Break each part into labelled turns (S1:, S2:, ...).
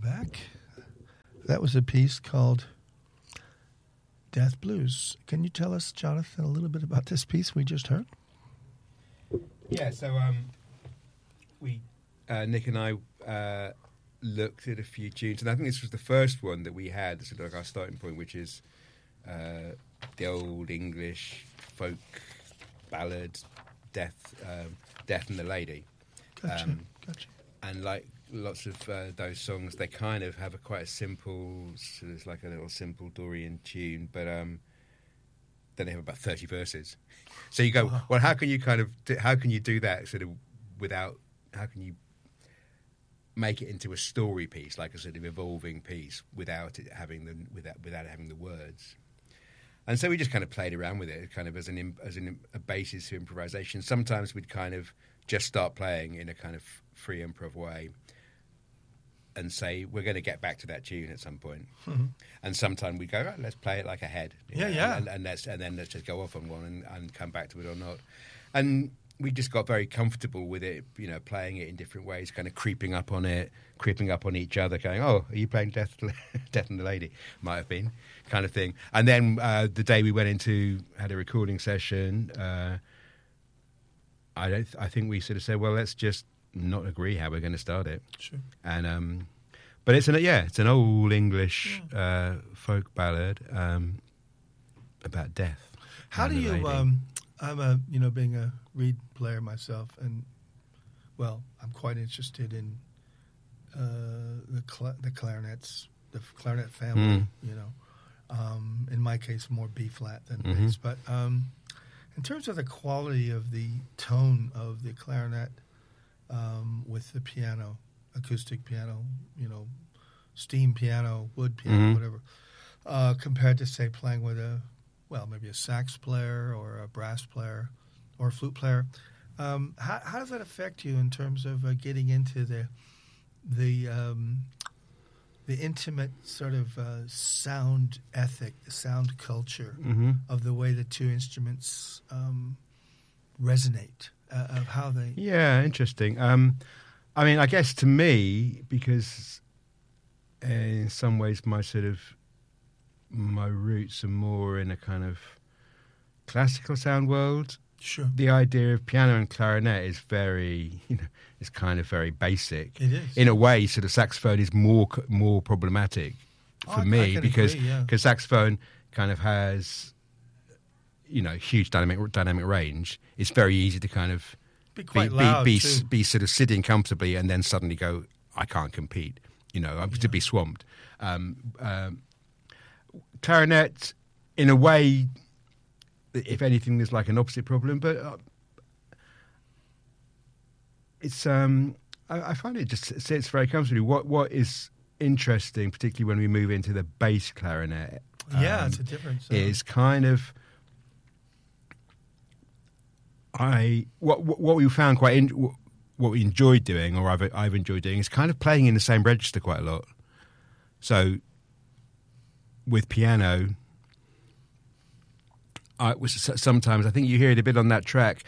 S1: back. That was a piece called Death Blues. Can you tell us, Jonathan, a little bit about this piece we just heard?
S2: Yeah, so we, Nick and I looked at a few tunes, and I think this was the first one that we had, sort of like our starting point, which is the old English folk ballad, Death and the Lady.
S1: Gotcha.
S2: And like lots of those songs, they kind of have quite a simple, sort of like a little simple Dorian tune, but then they have about 30 verses. So you go, wow. Well, how can you do that sort of without? How can you make it into a story piece, like a sort of evolving piece, without it having without having the words? And so we just kind of played around with it, kind of as a basis for improvisation. Sometimes we'd kind of just start playing in a kind of free improv way and say, we're going to get back to that tune at some point. Mm-hmm. And sometimes we go, right, let's play it like a head.
S1: Yeah.
S2: And then let's just go off on one and come back to it or not. And we just got very comfortable with it, playing it in different ways, kind of creeping up on each other, going, oh, are you playing Death and the Lady? Might have been, kind of thing. And then the day we had a recording session, I think we sort of said, well, let's just not agree how we're going to start it.
S1: Sure.
S2: And but it's an old English folk ballad about death.
S1: How do you? I'm being a reed player myself, and I'm quite interested in the clarinets, the clarinet family. In my case, more B flat than bass. But in terms of the quality of the tone of the clarinet with the piano, acoustic piano, steam piano, wood piano, whatever, compared to, say, playing with maybe a sax player or a brass player or a flute player, how does that affect you in terms of getting into the intimate sort of sound ethic, the sound culture of the way the two instruments resonate, of how they...
S2: Yeah, interesting. I guess to me, because in some ways my roots are more in a kind of classical sound world.
S1: Sure.
S2: The idea of piano and clarinet is very, it's kind of very basic.
S1: It is.
S2: In a way, sort of saxophone is more problematic for me because saxophone kind of has, huge dynamic range. It's very easy to kind of
S1: be quite loud,
S2: be sort of sitting comfortably and then suddenly go, I can't compete. To be swamped. Clarinet, in a way, if anything, there's like an opposite problem, but it's I find it just sits very comfortably. What is interesting, particularly when we move into the bass clarinet,
S1: it's a difference.
S2: Is kind of what we found what we enjoyed doing, or I've enjoyed doing, is kind of playing in the same register quite a lot. So with piano, sometimes I think you hear it a bit on that track.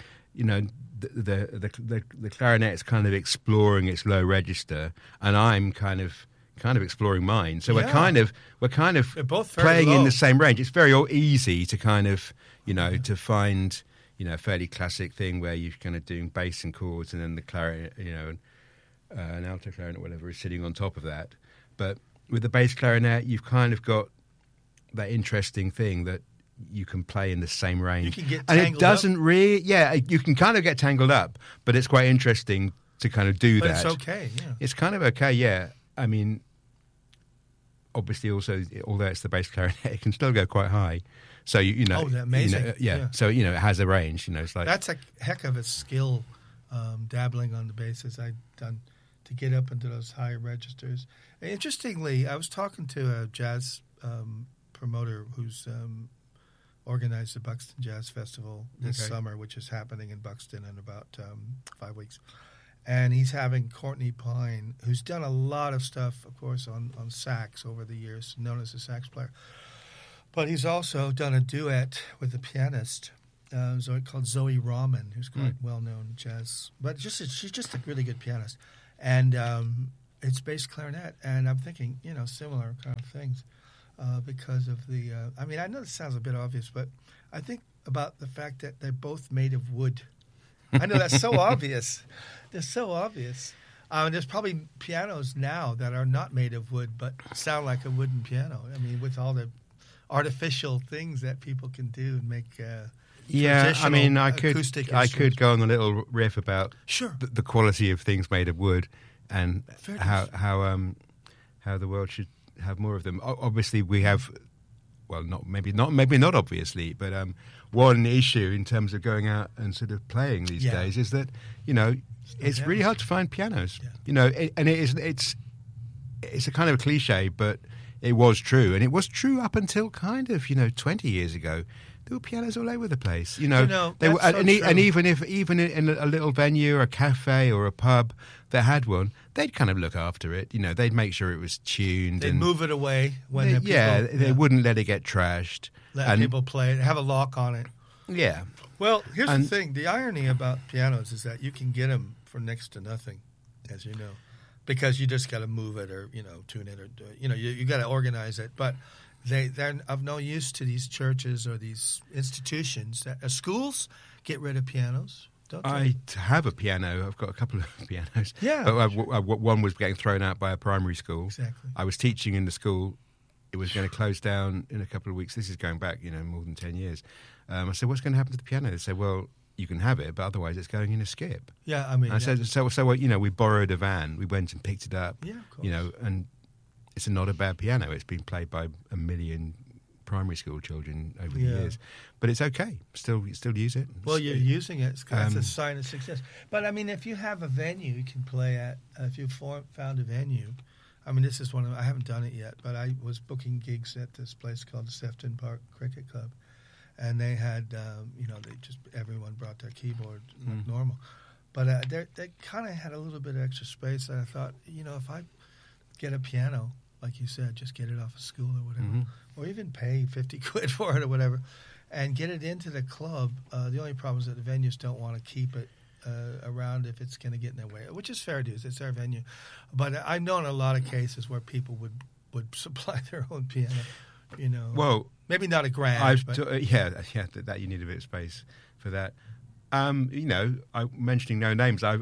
S2: The clarinet is kind of exploring its low register, and I'm kind of exploring mine. So we're kind of
S1: both
S2: playing
S1: low.
S2: in the same range. It's very easy to kind of to find a fairly classic thing where you're kind of doing bass and chords, and then the clarinet, an alto clarinet, whatever, is sitting on top of that. But with the bass clarinet, you've kind of got that interesting thing that you can play in the same range.
S1: You can get
S2: and
S1: tangled
S2: it doesn't really, you can kind of get tangled up, but it's quite interesting to kind of do that.
S1: But it's okay, yeah.
S2: It's kind of okay, yeah. I mean, obviously also, although it's the bass clarinet, it can still go quite high. So,
S1: amazing.
S2: Yeah. So, it has a range, it's like...
S1: That's a heck of a skill, dabbling on the basses I've done to get up into those high registers. Interestingly, I was talking to a jazz promoter who's organized the Buxton Jazz Festival this summer, which is happening in Buxton in about 5 weeks. And he's having Courtney Pine, who's done a lot of stuff, of course, on sax over the years, known as a sax player. But he's also done a duet with a pianist called Zoe Rahman, who's quite well-known jazz. But she's just a really good pianist. And it's bass clarinet, and I'm thinking, similar kind of things because of the. I mean, I know this sounds a bit obvious, but I think about the fact that they're both made of wood. I know that's so obvious. They're so obvious. There's probably pianos now that are not made of wood, but sound like a wooden piano. I mean, with all the artificial things that people can do and make.
S2: I mean, I could go on a little riff about
S1: sure
S2: the quality of things made of wood and how the world should have more of them. Obviously, we have. Well, maybe not obviously, but one issue in terms of going out and sort of playing these days is that it's really hard to find pianos.
S1: Yeah.
S2: And it's a kind of a cliche, but it was true, and it was true up until kind of 20 years ago. There were pianos all over the place. They were, and even in a little venue or a cafe or a pub that had one, they'd kind of look after it. They'd make sure it was tuned.
S1: They'd move it away when
S2: they wouldn't let it get trashed.
S1: Let people play it, have a lock on it.
S2: Yeah.
S1: Well, here's the thing. The irony about pianos is that you can get them for next to nothing, as you know, because you just got to move it or, tune it or, you got to organize it. But they're of no use to these churches or these institutions. Schools get rid of pianos.
S2: I have a piano. I've got a couple of pianos.
S1: Yeah.
S2: One was getting thrown out by a primary school.
S1: Exactly.
S2: I was teaching in the school. It was going to close down in a couple of weeks. This is going back, more than 10 years. I said, what's going to happen to the piano? They said, well, you can have it, but otherwise it's going in a skip.
S1: Yeah, I mean...
S2: I said, so we borrowed a van. We went and picked it up.
S1: Yeah, of course.
S2: And it's not a bad piano. It's been played by a million primary school children over the years. But it's okay. Still use it.
S1: Well, you're using it. It's a sign of success. But, I mean, if you have a venue you can play at, if you found a venue... I mean, this is one of... I haven't done it yet, but I was booking gigs at this place called the Sefton Park Cricket Club. And they had, everyone brought their keyboard like normal. But they kind of had a little bit of extra space. And I thought, if I get a piano, like you said, just get it off of school or whatever, or even pay 50 quid for it or whatever, and get it into the club. The only problem is that the venues don't want to keep it around if it's going to get in their way, which is fair dues. It's their venue. But I've known a lot of cases where people would supply their own piano.
S2: Well,
S1: maybe not a grand.
S2: That you need a bit of space for that. I'm mentioning no names. I've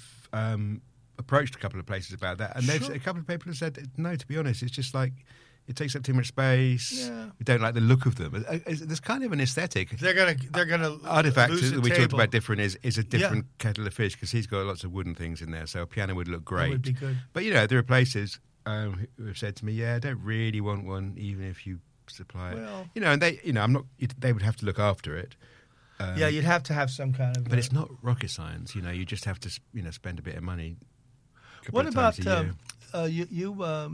S2: approached a couple of places about that, and a couple of people have said no. To be honest, it's just like it takes up too much space.
S1: Yeah.
S2: We don't like the look of them. There's kind of an aesthetic.
S1: They're gonna
S2: artifact
S1: lose
S2: that we
S1: table.
S2: talked about different is a different kettle of fish because he's got lots of wooden things in there. So a piano would look great.
S1: That would be good.
S2: But there are places who have said to me, I don't really want one, even if you supply it.
S1: Well,
S2: and they, I'm not. They would have to look after it.
S1: You'd have to have some kind of.
S2: But it's not rocket science. You just have to, spend a bit of money.
S1: What about you?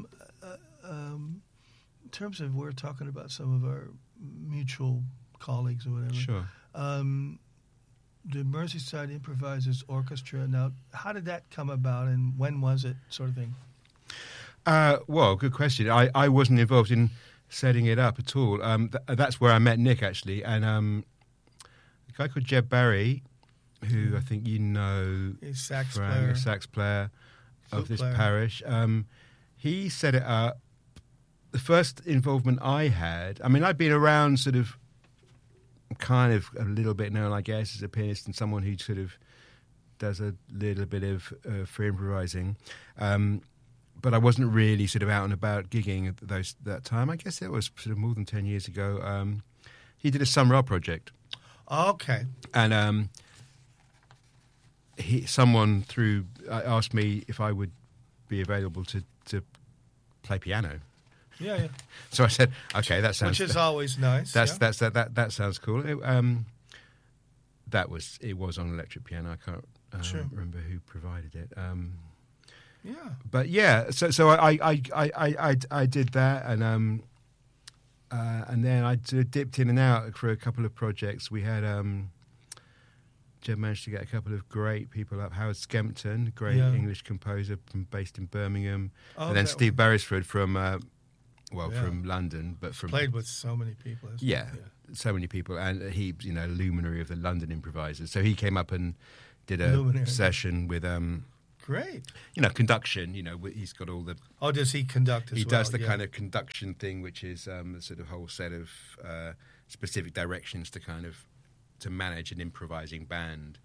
S1: In terms of we're talking about some of our mutual colleagues or whatever.
S2: Sure.
S1: The Merseyside Improvisers Orchestra. Now, how did that come about, and when was it, sort of thing?
S2: Well, good question. I wasn't involved in setting it up at all. That's where I met Nick, actually, and a guy called Jeb Barry, who I think
S1: he's sax
S2: player of this parish. He set it up. The first involvement I had, I'd been around sort of kind of a little bit known, I guess, as a pianist and someone who sort of does a little bit of free improvising. But I wasn't really sort of out and about gigging at that time. I guess it was sort of more than 10 years ago. He did a Summer Art project.
S1: Okay.
S2: And someone asked me if I would be available to play piano.
S1: Yeah.
S2: So I said, okay, that sounds...
S1: Which is always nice.
S2: That sounds cool. It was on electric piano. I can't remember who provided it.
S1: Yeah.
S2: But yeah, so I did that, and then I dipped in and out for a couple of projects. We had Jeb managed to get a couple of great people up. Howard Skempton, great English composer based in Birmingham, and then Steve Beresford from London, but
S1: played with so many people.
S2: So many people, and he's luminary of the London improvisers. So he came up and did a session with
S1: Great.
S2: Conduction. He's got all the.
S1: Oh, does he conduct as well?
S2: He does the
S1: Yeah.
S2: kind of conduction thing, which is a sort of whole set of specific directions to manage an improvising band.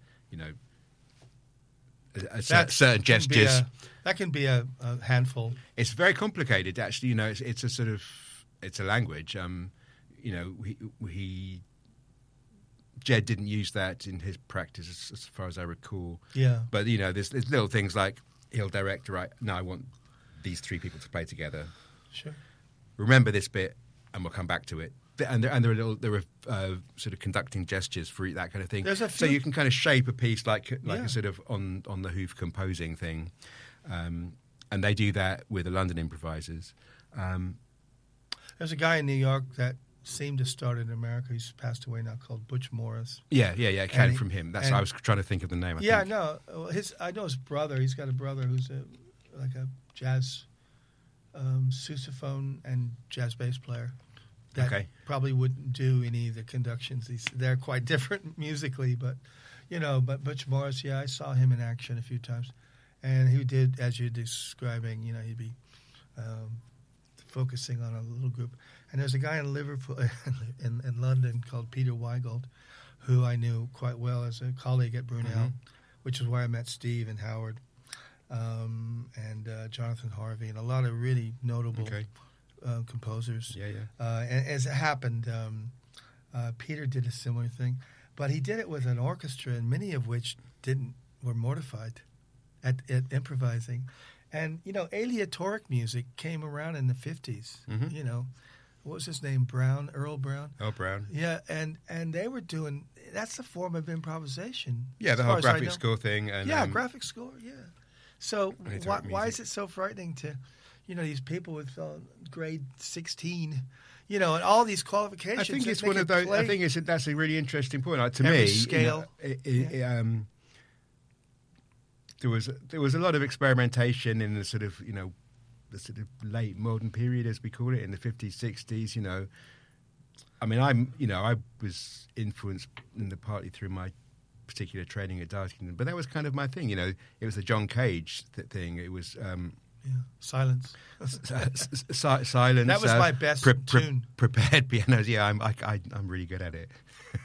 S2: Certain gestures.
S1: That can be a handful.
S2: It's very complicated, actually. It's a sort of it's a language. Jed didn't use that in his practice, as far as I recall.
S1: Yeah.
S2: But there's little things like he'll direct. Right now, I want these three people to play together.
S1: Sure.
S2: Remember this bit, and we'll come back to it. And there are sort of conducting gestures for that kind of thing.
S1: There's a
S2: so
S1: few-
S2: you can kind of shape a piece like
S1: Yeah.
S2: a sort of on the hoof composing thing, and they do that with the London improvisers.
S1: There's a guy in New York that seemed to start in America. He's passed away now, called Butch Morris.
S2: Yeah. It came from him. That's
S1: and-
S2: I was trying to think of the name. I think.
S1: No. I know his brother. He's got a brother who's a jazz sousaphone and jazz bass player. That
S2: Okay.
S1: probably wouldn't do any of the conductions. They're quite different musically, but Butch Morris, I saw him in action a few times, and he did, as you're describing, he'd be focusing on a little group. And there's a guy in Liverpool, in London, called Peter Weigold, who I knew quite well as a colleague at Brunel,
S2: Mm-hmm.
S1: which is where I met Steve and Howard, and Jonathan Harvey, and a lot of really notable
S2: Okay.
S1: Composers.
S2: Yeah.
S1: And as it happened, Peter did a similar thing, but he did it with an orchestra, and many of which were mortified at improvising. And aleatoric music came around in the 50s.
S2: Mhm.
S1: What was his name? Brown, Earl Brown.
S2: Earl Brown.
S1: Yeah, and they were doing that's a form of improvisation.
S2: Yeah, the
S1: as
S2: whole
S1: far as I
S2: graphic
S1: know.
S2: score thing. And,
S1: Graphic score. Yeah. So
S2: Aleatoric
S1: why
S2: music.
S1: is it so frightening to, these people with grade 16, and all these qualifications?
S2: I think
S1: that
S2: it's
S1: they
S2: one of
S1: can
S2: those.
S1: play
S2: I think that's a really interesting point. Like, to
S1: every
S2: me,
S1: scale.
S2: there was a lot of experimentation in the sort of late modern period, as we call it, in the 50s, 60s. I mean, I was influenced partly through my particular training at Dartington, but that was kind of my thing. It was the John Cage thing. It was.
S1: Silence.
S2: Silence.
S1: That was my best tune.
S2: Prepared pianos. Yeah, I'm really good at it.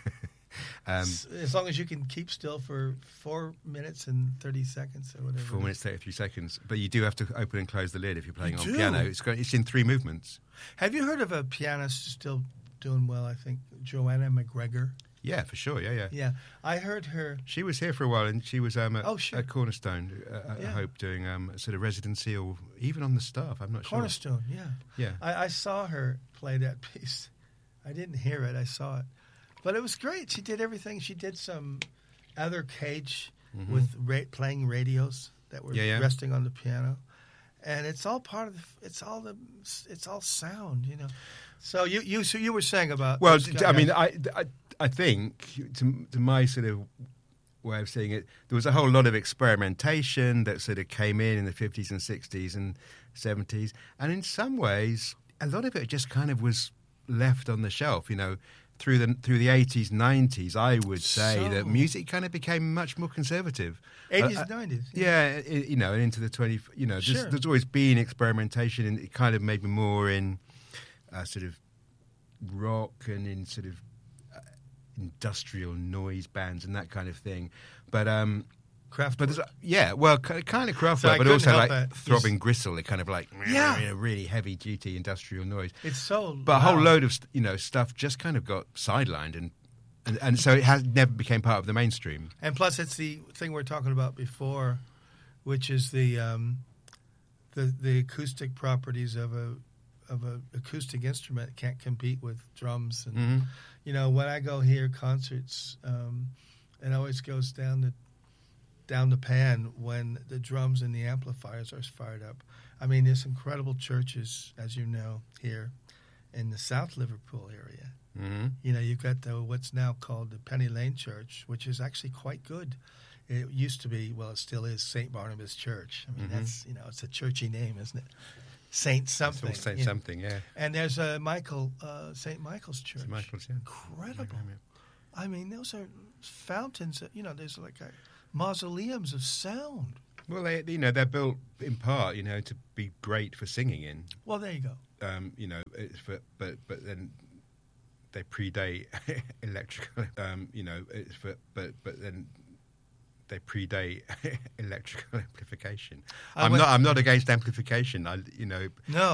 S1: As long as you can keep still for 4 minutes and 30 seconds or whatever.
S2: 4 minutes, 33 seconds. But you do have to open and close the lid if you're playing
S1: You
S2: on
S1: do?
S2: piano. It's in 3 movements.
S1: Have you heard of a pianist still doing well? I think Joanna McGregor.
S2: Yeah, for sure. Yeah.
S1: Yeah, I heard her.
S2: She was here for a while, and she was at
S1: sure.
S2: Cornerstone, I
S1: Yeah.
S2: hope, doing sort of residency or even on the staff. I'm not sure.
S1: Cornerstone, yeah.
S2: Yeah.
S1: I saw her play that piece. I didn't hear it. I saw it. But it was great. She did everything. She did some other Cage with playing radios that were
S2: Yeah.
S1: resting on the piano. And it's all part of it's all sound, So you were saying about
S2: Well,
S1: those
S2: I mean,
S1: guys.
S2: I think, to my sort of way of seeing it, there was a whole lot of experimentation that sort of came in the 50s and 60s and 70s. And in some ways, a lot of it just kind of was left on the shelf, Through the 80s, 90s, I would say that music kind of became much more conservative.
S1: 80s, 90s.
S2: Yeah, and into the 20s,
S1: Sure.
S2: there's always been experimentation, and it kind of maybe more in sort of rock and in sort of industrial noise bands and that kind of thing. But
S1: Kraftwerk.
S2: there's kind of Kraftwerk,
S1: So I
S2: but
S1: couldn't
S2: also
S1: help
S2: like
S1: it.
S2: Throbbing Gristle, it kind of like
S1: Yeah.
S2: really heavy duty industrial noise.
S1: It's so
S2: But a whole
S1: loud.
S2: load of stuff just kind of got sidelined, and so it never became part of the mainstream.
S1: And plus, it's the thing we were talking about before, which is the acoustic properties of a acoustic instrument can't compete with drums. And when I go hear concerts, it always goes down the pan when the drums and the amplifiers are fired up. I mean, there's incredible churches, as you know, here in the South Liverpool area. You've got what's now called the Penny Lane Church, which is actually quite good. It used to be, well, it still is St. Barnabas Church. I mean, that's, it's a churchy name, isn't it? Saint something.
S2: It's all Saint something, yeah.
S1: And there's St. Michael's Church.
S2: St. Michael's, yeah.
S1: Incredible. I mean, those are fountains. There's like mausoleums of sound.
S2: Well, they're built in part, to be great for singing in.
S1: Well, there you go.
S2: But then they predate electrical. But then they predate electrical amplification. I'm not against amplification.
S1: No,